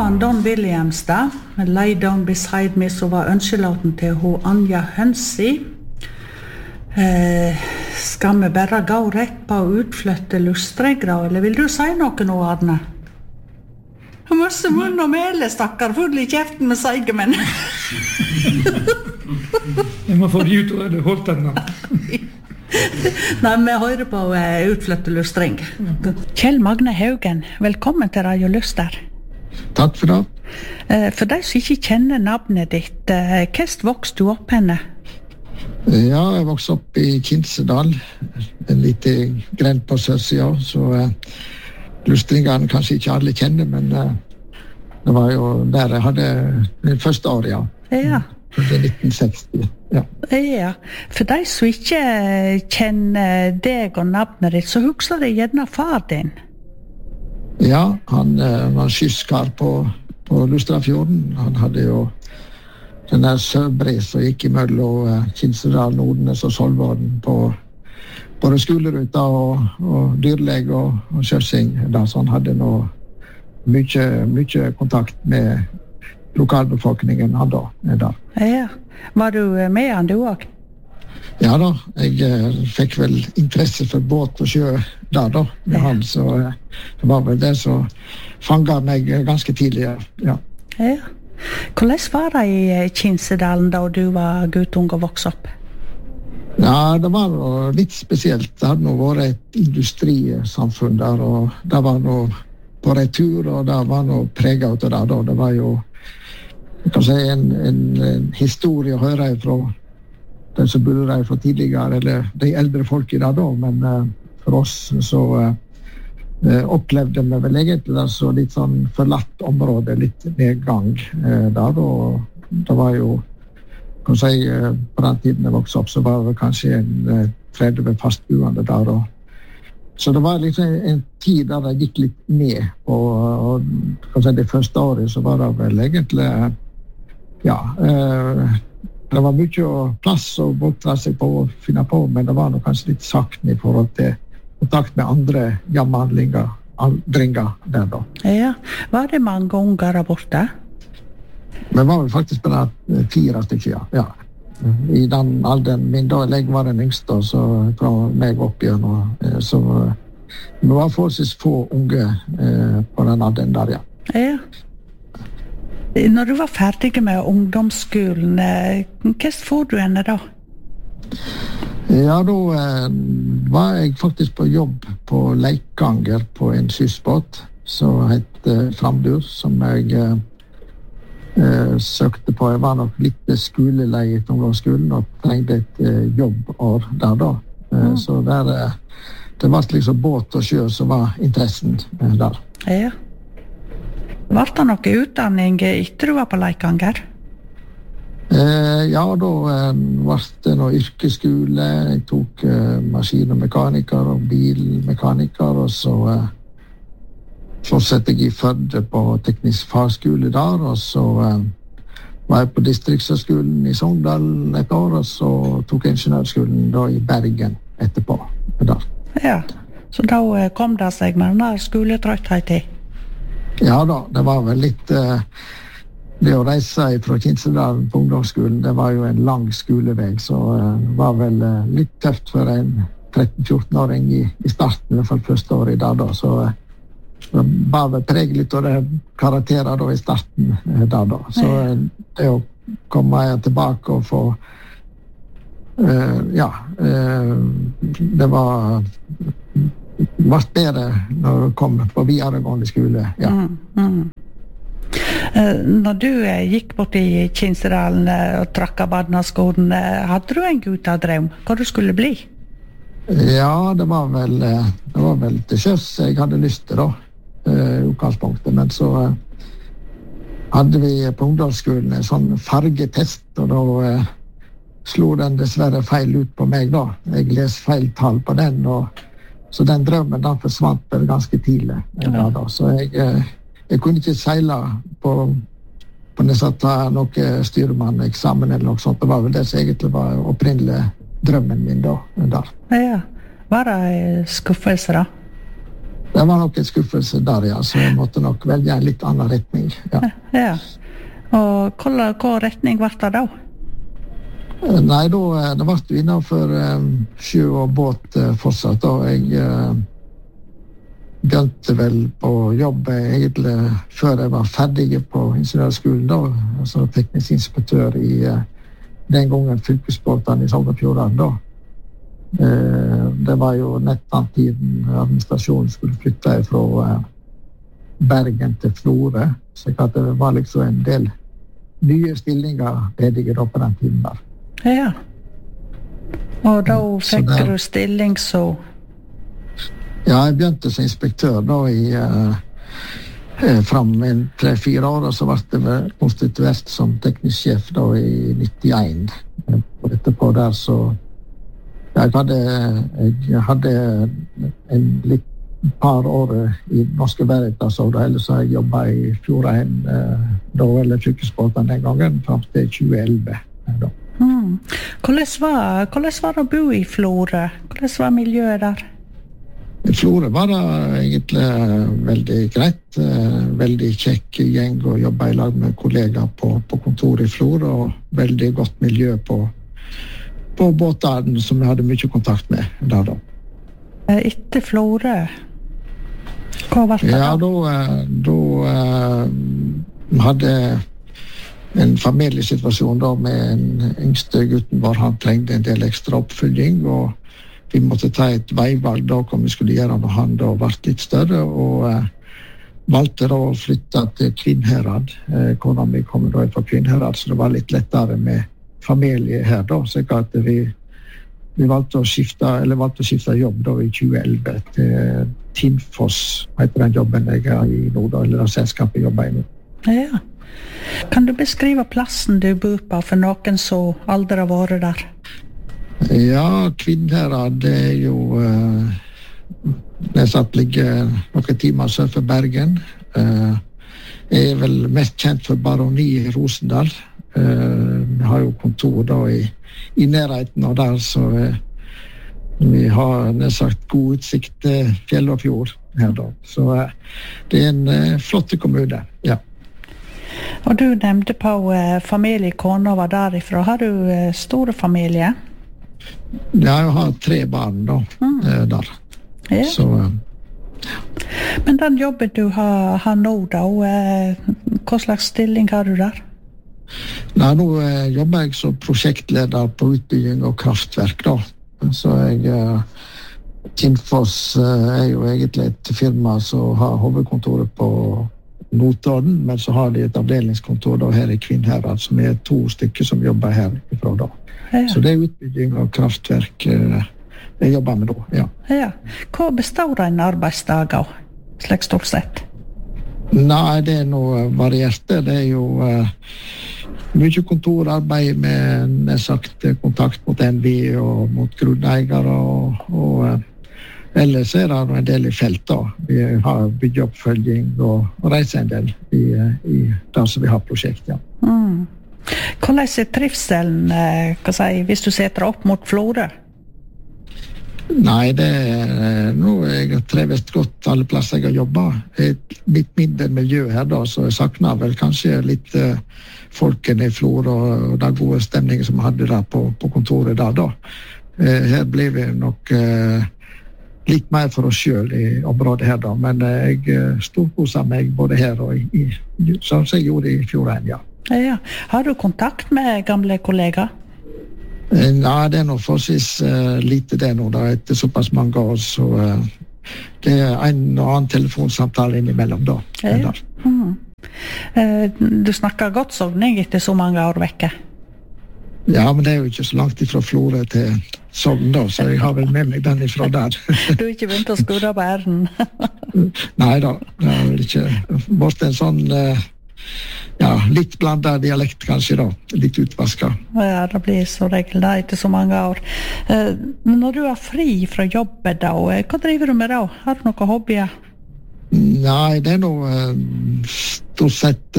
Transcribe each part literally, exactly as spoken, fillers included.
var en Don Williams da, med Lay Down Beside Me, som var ønskelåten til hun Anja Hønsi. Eh, skal vi bare gå rett på å utflytte lustregra, eller vil du si noe nå, Arne? Masse munn og mele, stakkar, full i kjeften med seige menn. Jeg må få de ut og holdt den da. Nei, vi hører på uh, utflytte lustring. Kjell Magne Haugen, velkommen til Radio Luster. Takk for det. Uh, for de som ikke kjenner navnet ditt, uh, hvordan vokste du opp henne? Ja, jeg vokste opp i Kinsedal, en liten grend på sørsida, så uh, lustringene kanskje ikke alle kjenner, men uh, det var jo der jeg hadde min første år, ja. Ja. Det nitten seksti, ja. Ja, for de som ikke kjenner deg og navnet ditt, så husker de gjerne far din. Ja, han uh, var skyskar på, på Lustrafjorden. Han hadde jo den der Sørbris som gikk i mellom uh, Kinsedal, Nordnes og Solvården på både skoleruta og, og dyrleg og, og kjørsing. Da, så han hadde nå mye, mye kontakt med lokalbefolkningen han da. da. Ja, var du med han du også? Ja da, jeg eh, fikk vel interesse for båt og sjø da da, med ja. Han, så eh, det var vel det som fanget meg ganske tidlig, ja. Ja. Hvordan var det i Kinsedalen da du var guttung og vokste opp? Ja, det var noe litt spesielt. Det hadde nå vært et industrisamfunn der, og det var noe på retur, og det var noe preget av det da. Det var jo, jeg kan si, en, en, en historie å høre fra den som bodde der fra tidligere, eller de eldre folk i det da, men uh, for oss så uh, opplevde vi vel egentlig det så litt sånn forlatt område, litt nedgang uh, der, og det var jo kan si, på den tiden jeg vokste opp, så var det kanskje en tretti fastboende der. Og, så det var liksom en tid der det gikk litt ned. Og, og kan si, det første året så var det vel egentlig, ja, eh, det var mye plass å bortre seg på og finne på, men det var nok kanskje litt sakten i forhold til kontakt med andre jammehandlinger, aldringer der da. Ja, var det mange unger der borte? Men var vel faktisk bare fire stykker, ja. I den alderen min da, jeg var den yngste, så fra meg opp igjen, og, så det var forholdsvis få unge eh, på den alderen der, ja. Ja. Når du var ferdig med ungdomsskolen, hva får du henne da? Ja, da eh, var jeg faktisk på jobb på Leikanger på en skyssbåt, som heter Framdur, som jeg eh, Uh, søkte på. Jeg var nok litt skolelei i ungdomsskolen og trengte et uh, jobbår der da. Uh, mm. Så der, uh, det var liksom båt og sjø som var interessen uh, der. Ja. Var det noe utdanning etter du var på Leikanger? Uh, ja, da uh, var det noe yrkesskole. Jeg tok uh, maskin- og mekaniker og bilmekaniker, og så uh, fortsatte jeg i Førde på teknisk fagskole der, og så eh, var jeg på distriktshøgskolen i Sogndal et år, og så tok jeg ingeniørskolen da i Bergen etterpå. Der. Ja, så da eh, kom det seg med den der skoletrøtthet til? Ja da, det var vel litt eh, det å reise fra Kinsedal på ungdomsskolen, det var jo en lang skoleveg, så eh, det var vel eh, litt tøft for en tretten-fjorten-åring i, i starten, i hvert fall første året der da, så eh, det var vel preg litt av det karakterer da i starten der da. Så det å komme tilbake og få uh, ja uh, det var var bedre når det kom på videregående skole, ja. Mm, mm. Uh, når du uh, gikk bort i Kinsedalen uh, og trakk av badnaskolen, uh, hadde du en guttadrøm hva du skulle bli? Ja, det var vel uh, det var vel til sjøs jeg hadde lyst til da. Uh, utgangspunktet, men så uh, hadde vi på ungdomsskolen en sånn fargetest, og da uh, slo den dessverre feil ut på meg da. Jeg les feil tall på den, og så den drømmen den forsvant vel ganske tidlig. Ja. Da, da. Så jeg, uh, jeg kunne ikke seile på, på nesten ta noe styrmanneksamen eller noe sånt. Det var vel det som egentlig var opprinnelig drømmen min da. Der. Ja, var det skuffelse da? Det var nok en skuffelse der, ja, så jeg måtte nok velge en litt annen retning. Ja. Ja. Og hva, hva retning var det da? Nei, da, det var jo innenfor um, sjø og båt uh, fortsatt, da. Jeg uh, begynte vel på jobb egentlig før jeg var ferdig på ingeniørskolen da, altså teknisk inspektør i uh, den gangen fylkesbåtene i Sogn og Fjordane da. Uh, det var jo nettopp tiden administrasjonen skulle flytte fra uh, Bergen til Florø, så det var liksom en del nye stillinger ledige da på den tiden der. Ja. Og da fikk det, du stilling så... Ja, jeg begynte som inspektør da i uh, fram en tre-fire år, og så ble jeg konstituert som teknisk sjef da i nittien. Og etterpå der så... Jeg hadde, jeg hadde en litt par år i Norske Veritas, og da ellers har jeg jobbet i Fjordheim, uh, da eller fylkesbåten den gangen, frem til tjue elleve. Da. Mm. Hvordan var, hvordan var det å bo i Florø? Hvordan var miljøet der? I Florø var det egentlig veldig greit. Veldig kjekk gjeng å jobbe i lag med kollegaer på, på kontoret i Florø, og veldig godt miljø på, på båtene som jeg hadde mye kontakt med der da. Etter Florø? Hva var det? Ja, da, da uh, hadde en familiesituasjon da med en yngste gutten vår. Han trengte en del ekstra oppfølging, og vi måtte ta et veivalg da hva vi skulle gjøre når han da ble litt større, og eh, valgte da å flytte til Kvinnherad. Eh, kona mi kom da fra Kvinnherad, så det var litt lettere med familie her da, så at vi, vi valgte å skifte, eller valgte å skifte jobb da i tjue elleve til Tinfoss, heter den jobben jeg er i nå da, eller det selskapet jeg jobber i nå. Ja. Kan du beskrive plassen du bor på for noen som aldri har vært der? Ja, Kvinnherad, det er jo uh, nesten ligger noen timer sør for Bergen. Uh, jeg er vel mest kjent for Baroni i Rosendal. Uh, vi har jo kontor da i, i nærheten av der, så uh, vi har nesten sagt god utsikt til fjell og fjord her da. Så uh, det er en uh, flott kommune, ja. Og du nevnte på uh, familie, kona var derifra. Har du uh, store familie? Ja, jeg har tre barn da, mm. uh, der. Ja. Så, uh, Men den jobben du har, har nå da, uh, hva slags stilling har du der? Nei, nå uh, jobber jeg som prosjektleder på utbygging og kraftverk da. Så jeg... Uh, Tinfoss uh, er jo egentlig et firma som har hovedkontoret på Notodden, men så har de et avdelingskontor da her i Kvinnherad, som er to stykker som jobber her ifra da. Ja. Så det er utbygging av kraftverk uh, jeg jobber med da, ja. Ja. Hva består en arbeidsdag av, slik stort sett? Nei, det er noe variert. Det er jo uh, mye kontorarbeid med nedsagt kontakt mot N V og mot grunneiere og, og uh, ellers er det en del i felt da. Vi har byggeoppfølging og, og reiser en del i, i der som vi har prosjekt, ja. Mm. Hvordan er trivselen, hva si, hvis du setter opp mot Florø? Nei, det er noe jeg har trives godt alle plasser jeg har jobbet. Et litt mindre miljø her da, så jeg savner vel kanskje litt uh, folkene i Florø og, og den gode stemningen som vi hadde der på, på kontoret der da. Uh, her blir vi nok... Uh, litt mer for oss selv i området her da, men jeg storkoser meg både her og i, i som jeg gjorde i Fjordheim, ja. Ja. Har du kontakt med gamle kollegaer? Nei, det er noe forholdsvis uh, lite det nå da, etter såpass mange år, så uh, det er en og annen telefonsamtale innimellom da. Ja. Mm. Uh, du snakker godt sogning etter så mange år vekke? Ja, men det er jo ikke så langt ifra Florø til Sogn da, så jeg har vel med meg den ifra der. Du har ikke begynt å skudde på æren? Nei da, det har vel ikke vært en sånn, ja, litt blandet dialekt kanskje da, litt utvasket. Ja, det blir så regel da, etter så mange år. Men når du er fri fra jobbet da, hva driver du med da? Har du noen hobbyer? Nei, det er noe stort sett,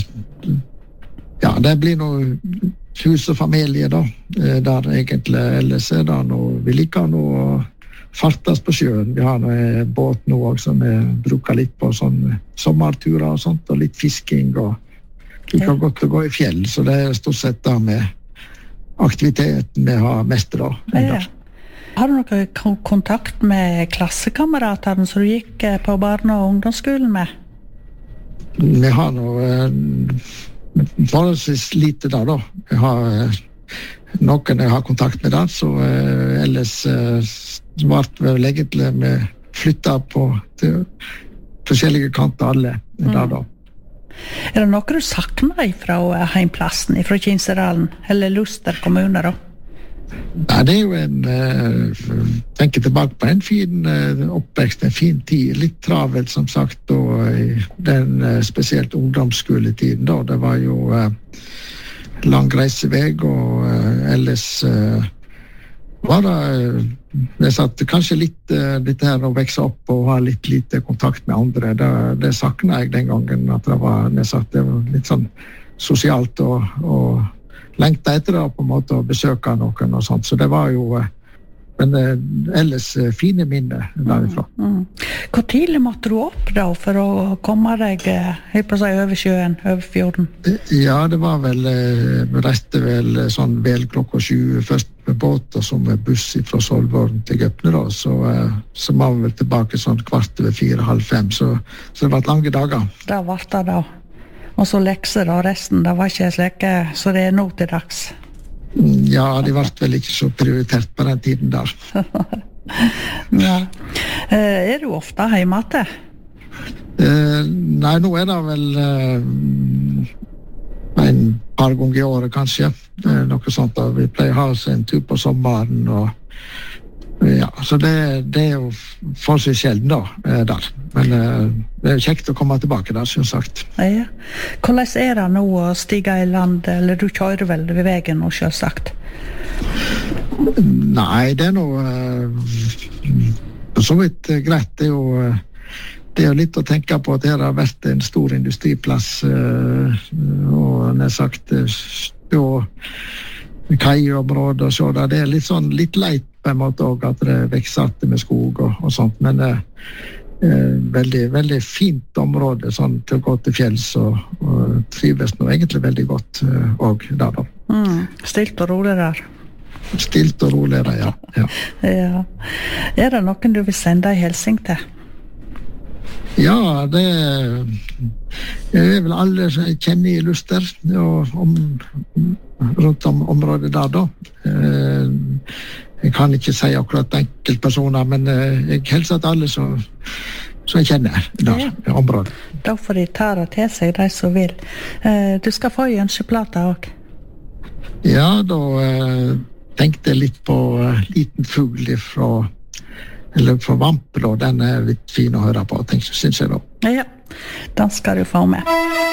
ja, det blir noe hus og familie da, der egentlig ellers er det noe, vi liker noe fartes på sjøen. Vi har en båt nå også, som vi bruker litt på sånn sommerturer og sånt, og litt fisking, og liker godt å gå i fjell, så det er stort sett da med aktiviteten vi har mest da. Ja. Har du noen kontakt med klassekameratene som du gikk på barne- og ungdomsskolen med? Vi har noe forholdsvis lite da da. Jeg har noen jeg har kontakt med da, så ellers svart vi egentlig med flytta på til forskjellige kanter alle da da. Er det noe du savner fra heimplassen, fra Kinserdalen, eller Luster kommune da? Ja, det er jo en, uh, tenker tilbake på en fin uh, oppvekst, en fin tid, litt travelt som sagt, og uh, den uh, spesielt ungdomsskoletiden da, det var jo uh, lang reiseveg, og uh, ellers uh, var det, uh, jeg satt kanskje litt, uh, litt her å vekse opp og ha litt lite kontakt med andre, det, det savnet jeg den gangen, at det var, jeg satt, det var litt sånn sosialt og, og lengta etter det på en måte å besøke noen og sånt, så det var jo men ellers fine minner derifra. Mm, mm. Hvor tidlig måtte du opp da for å komme deg jeg på seg over sjøen, over fjorden? Ja, det var vel vi reiste vel sånn vel klokka sju først med båt og så med buss fra Solvorn til Gøpne da, så, så var vi vel tilbake sånn kvart over fire, halv fem, så, så det var lange dager. Det var det da. Og så lekser da, resten, det var ikke slekke, så det er nå til dags. Ja, de var vel ikke så prioritert på den tiden der. Ja. Er du ofte hjemme til? Eh, nei, nå er det vel eh, en par ganger i året kanskje, eh, noe sånt da. Vi pleier å ha oss en tur på sommeren, og ja, så det, det er jo forholdsvis sjelden da, der. Men det er jo kjekt å komme tilbake der, som sagt. Ja. Hvordan er det nå å stige i land, eller du kjører vel ved veien nå, selvsagt? Nei, det er noe så vidt greit. Det er jo, det er jo litt å tenke på at det har vært en stor industriplass, og nær sagt, og kaiområdet og så da. Det er litt sånn, litt leit på en måte også, at det vekser att med skog og, og sånt, men eh, veldig, veldig fint område sånn, til å gå til fjells og, og trives nå egentlig veldig godt eh, også der da. Mm, stilt og rolig der. Stilt og rolig der, ja. Ja. Ja. Er det noen du vil sende en hilsing til? Ja, det er vel alle som jeg kjenner i Luster og om, rundt om området der da. Jeg kan ikke si akkurat enkeltpersoner, men jeg hilser til alle som, som jeg kjenner der, ja. I området. Da får de ta det til seg, de som vil. Du skal få en ønskeplate også. Ja, da tenkte jeg litt på liten fugl fra eller fra Vampel, og den er litt fin å høre på, synes jeg da. Ja, den skal du få med.